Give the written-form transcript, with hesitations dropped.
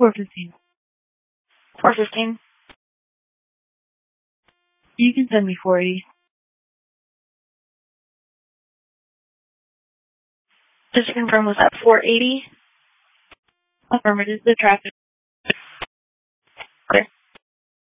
415. 415. You can send me 480. Just to confirm, was that 480? Affirmative. The traffic